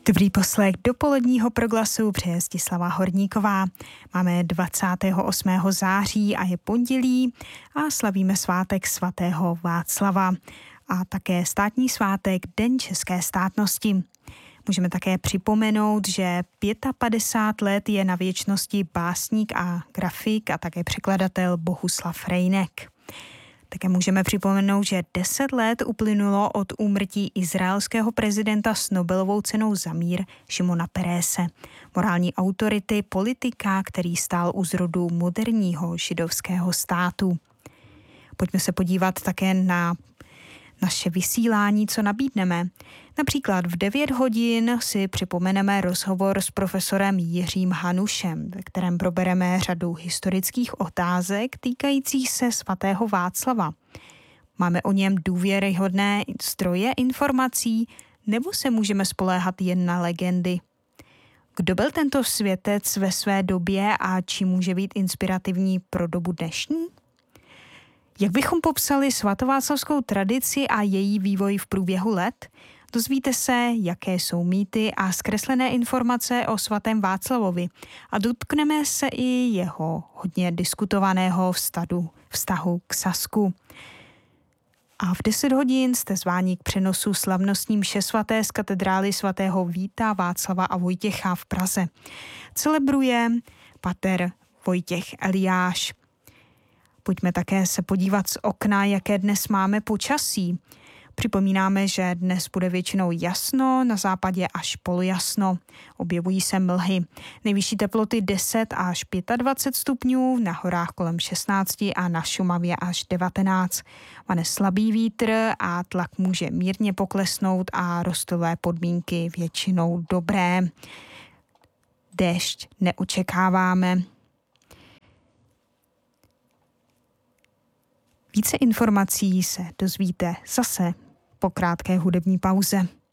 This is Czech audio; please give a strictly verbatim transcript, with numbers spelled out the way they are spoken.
Dobrý poslech dopoledního proglasu přeje Stislava Horníková. Máme dvacátého osmého září a je pondělí a slavíme svátek svatého Václava a také státní svátek Den české státnosti. Můžeme také připomenout, že padesát pět let je na věčnosti básník a grafik a také překladatel Bohuslav Rejnek. Také můžeme připomenout, že deset let uplynulo od úmrtí izraelského prezidenta s Nobelovou cenou za mír Šimona Perése, morální autority, politika, který stál u zrodu moderního židovského státu. Pojďme se podívat také na naše vysílání, co nabídneme. Například v devět hodin si připomeneme rozhovor s profesorem Jiřím Hanušem, ve kterém probereme řadu historických otázek týkajících se svatého Václava. Máme o něm důvěryhodné zdroje informací, nebo se můžeme spoléhat jen na legendy? Kdo byl tento světec ve své době a čím může být inspirativní pro dobu dnešní? Jak bychom popsali svatováclavskou tradici a její vývoj v průběhu let? Dozvíte se, jaké jsou mýty a zkreslené informace o svatém Václavovi a dotkneme se i jeho hodně diskutovaného vztahu, vztahu k Sasku. A v deset hodin jste zváni k přenosu slavnostní mše svaté z katedrály svatého Víta, Václava a Vojtěcha v Praze. Celebruje pater Vojtěch Eliáš. Pojďme také se podívat z okna, jaké dnes máme počasí. Připomínáme, že dnes bude většinou jasno, na západě až polojasno. Objevují se mlhy. Nejvyšší teploty deset až dvacet pět stupňů, na horách kolem šestnáct a na Šumavě až devatenáct. Vane slabý vítr a tlak může mírně poklesnout a rostlové podmínky většinou dobré. Déšť neočekáváme. Více informací se dozvíte zase po krátké hudební pauze.